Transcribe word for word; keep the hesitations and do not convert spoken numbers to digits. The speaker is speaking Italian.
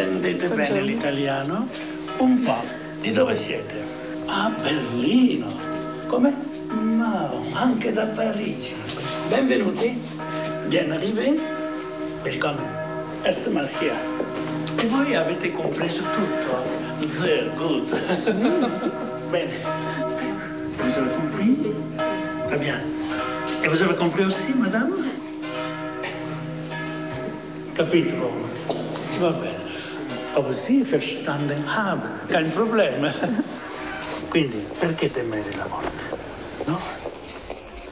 Intendete bene l'italiano? Un po'. Di dove siete? A Berlino. Come? No, anche da Parigi. Benvenuti. Bien arrivé. Willkommen. Erst mal hier. E voi avete compreso tutto? Sehr gut. Bene. Vous avez compris? Très bien. Et vous avez compris aussi, madame? Capito come? Va bene. Aber Sie verstanden haben. Kein Problem. Quindi, perché temere la morte? No?